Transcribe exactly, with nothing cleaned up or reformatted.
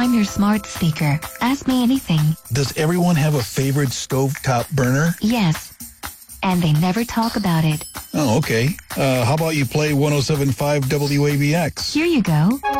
I'm your smart speaker. Ask me anything. Does everyone have a favorite stovetop burner? Yes. And they never talk about it. Oh, okay. Uh, how about you play one oh seven point five W A B X? Here you go.